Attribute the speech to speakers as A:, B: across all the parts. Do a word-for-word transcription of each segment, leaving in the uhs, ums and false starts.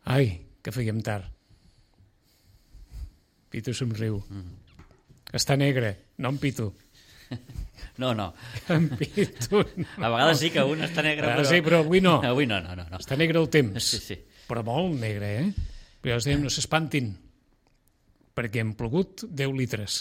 A: Ai, que fèiem tard. Pitu somriu. Mm. Està negre, no en Pitu.
B: No, no.
A: En Pitu no.
B: A vegades sí que un està negre,
A: Ah,
B: però...
A: sí, però avui no.
B: Avui no, no, no. no.
A: Està negre el temps.
B: Sí, sí.
A: Però molt negre, eh? Però ja us dèiem, no s'espantin, perquè hem plogut deu litres.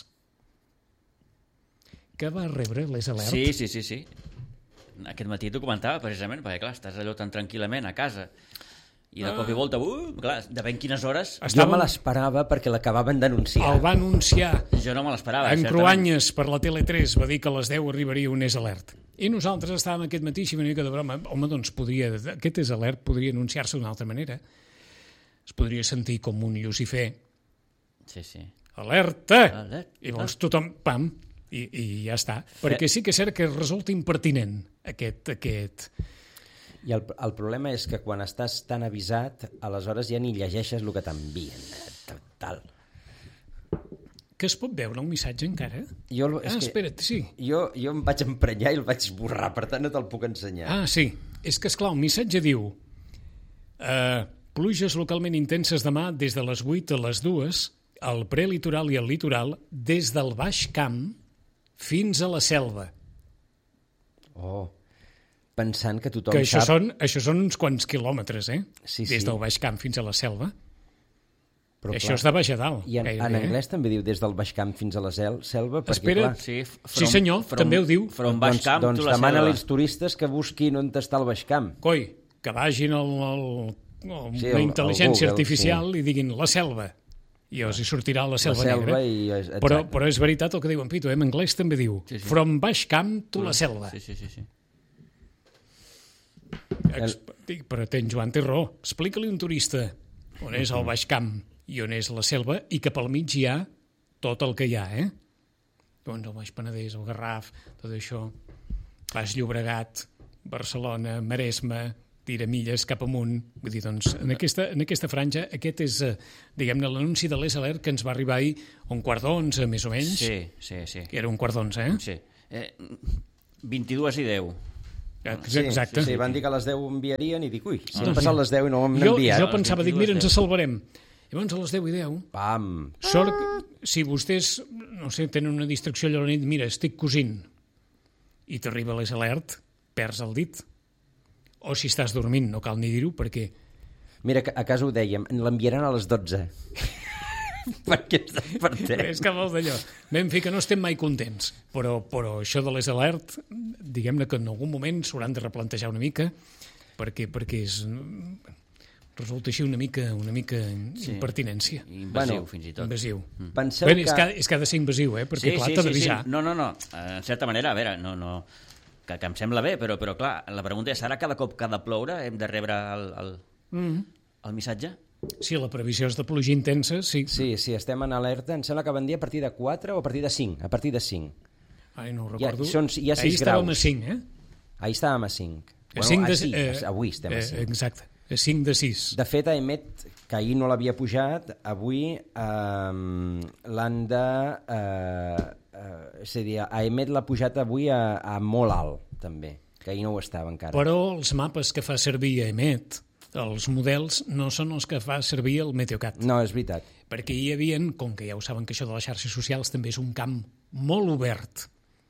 A: Que va rebre les alertes?
B: Sí, sí, sí, sí. Aquest matí t'ho comentava, precisament, perquè, clar, estàs allò tan tranquil·lament a casa i de cop i volta, uh, clar, de ben quines hores...
C: Jo me l'esperava perquè l'acabaven d'anunciar.
A: El va anunciar
B: Jo no me l'esperava.
A: en
B: certament.
A: Cruanyes per la Tele tres, va dir que a les deu arribaria un És Alert. I nosaltres estàvem aquest matí, si una mica de broma, home, doncs podria, aquest És Alert podria anunciar-se d'una altra manera. Es podria sentir com un Lucifer.
B: Sí, sí.
A: Alerta!
B: Alerta.
A: I llavors tothom, pam, i, i ja està. Perquè sí que és cert que resulta impertinent aquest... aquest...
C: I el, el problema és que quan estàs tan avisat, aleshores ja ni llegeixes el que t'envien. Tal.
A: Que es pot veure el missatge encara?
C: Jo, és
A: Ah,
C: que
A: espera't, sí.
C: jo, jo em vaig emprenyar i el vaig esborrar, per tant no te'l puc ensenyar.
A: Ah, sí. És que, esclar, el missatge diu eh, pluges localment intenses demà des de les vuit a les dues al prelitoral i al litoral, des del Baix Camp fins a la Selva.
C: Oh, pensant que tothom
A: Que això
C: sap...
A: són, això són uns quants quilòmetres, eh?
C: Sí,
A: Des
C: sí.
A: del Baix Camp fins a la Selva.
C: Però,
A: Això és de baix a dalt.
C: I en,
A: gairebé,
C: en anglès
A: eh?
C: també diu des del Baix Camp fins a la sel, selva, perquè
A: Espera.
C: clar...
B: Sí,
A: Sí, senyor, també ho diu.
B: From Baix
C: doncs,
B: Camp
C: doncs
B: to la
C: demana
B: selva.
C: als turistes que busquin on està el Baix Camp.
A: Coi, que vagin al, al, al,
C: Sí,
A: la
C: al-
A: intel·ligència
C: al Google,
A: artificial i diguin la selva. I els hi sortirà la selva,
C: selva
A: negra.
C: i- exacte.
A: Però, però és veritat el que diu en Pitu, eh? En anglès també diu
B: Sí, sí.
A: From Baix Camp to la selva.
B: Sí, sí, sí, sí.
A: Ex dic, però tens, Joan, té raó. Explica-li a un turista on és el Baix Camp i on és la selva i que pel mig hi ha tot el que hi ha, eh? Doncs el Baix Penedès, el Garraf, tot això, Baix Llobregat, Barcelona, Maresme, tira milles cap amunt. Vull dir, doncs, en aquesta, en aquesta franja, aquest és, eh, diguem-ne, l'anunci de l'Es Alert que ens va arribar ahir a un quart d'onze, més o menys.
B: Sí, sí, sí.
A: Que era un quart d'onze, eh?
B: sí. Eh, vint-i-dues i deu.
A: Exacte.
C: Sí, sí, van dir que a les deu enviarien i dic, ui, si
A: Ah,
C: han passat
A: sí.
C: les deu i no m'han
A: Jo,
C: enviat.
A: jo pensava, dic, mira, ens
B: vint-i-dues
A: salvarem. Llavors, a les deu i deu,
C: Pam!
A: sort que si vostès, no sé, tenen una distracció allò a la nit, mira, estic cosint, i t'arriba l'Es Alert, perds el dit. O si estàs dormint, no cal ni dir-ho, perquè
C: Mira, que a casa ho dèiem, l'enviaran a les dotze. Perquè ens despertem.
A: és que vols d'allò. Ben fi que no estem mai contents, però, però això de l'Es Alert, diguem-ne que en algun moment s'hauran de replantejar una mica, perquè, perquè és, resulta així una mica, una mica
B: Sí.
A: impertinència.
B: Invasiu,
C: Bueno,
B: fins i tot.
A: Invasiu.
C: Penseu
A: Bé,
C: que...
A: és, que, és que ha de ser invasiu, eh? Perquè, clar, t'ha d'avisar.
B: No, no, no. Eh, En certa manera, a veure, no, no, que, que em sembla bé, però, però clar, la pregunta és, serà cada cop que ha de ploure hem de rebre el, el,
A: Mm.
B: el missatge?
A: Sí, la previsió és de pluja intensa, sí.
C: Sí, sí, estem en alerta. Em sembla que van dir a partir de quatre o a partir de cinc. A partir de cinc.
A: Ai, no ho
C: Ja-
A: recordo.
C: són- hi ha sis
A: Ahir estàvem
C: graus.
A: a cinc, eh?
C: Ahir estàvem a cinc.
A: A cinc de,
C: ah, sí,
A: eh,
C: avui estem a
A: eh,
C: cinc.
A: Exacte, a cinc de sis.
C: De fet, a Emet, que ahir no l'havia pujat, avui eh, l'han de... Eh, eh, és a dir, a Emet l'ha pujat avui a, a molt alt, també, que ahir no ho estava encara.
A: Però els mapes que fa servir Emet, els models, no són els que fa servir el Meteocat.
C: No, és veritat.
A: Perquè hi havia, com que ja ho saben que això de les xarxes socials també és un camp molt obert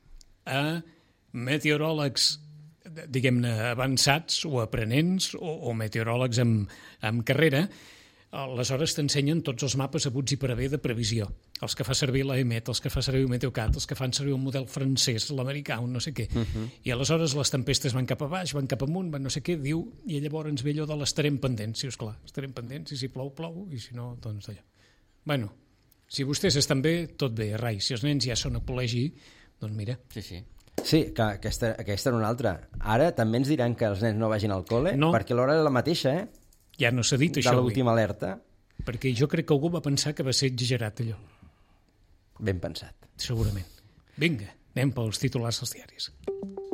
A: a meteoròlegs, diguem-ne, avançats o aprenents o, o meteoròlegs amb, amb carrera, aleshores t'ensenyen tots els mapes abuts i per haver de previsió. Els que fa servir la Emet, els que fa servir el Meteocat, els que fan servir un model francès, l'americà, un no sé què. Uh -huh. I aleshores les tempestes van cap a baix, van cap amunt, van no sé què, diu, i llavors ens ve allò de l'estarem pendents. Si, esclar, estarem pendents, i si plou, plou, i si no, doncs allò. Bueno, si vostès estan bé, tot bé, rai. Si els nens ja són a col·legi, doncs mira.
B: Sí, sí.
C: Sí, que aquesta, aquesta era una altra. Ara també ens diran que els nens no vagin al col·le,
A: No.
C: perquè l'hora era la mateixa, eh?
A: Ja no s'ha dit
C: De
A: això avui,
C: l'última alerta.
A: perquè jo crec que algú va pensar que va ser exagerat allò,
C: Ben pensat.
A: segurament. Vinga, anem pels titulars dels diaris.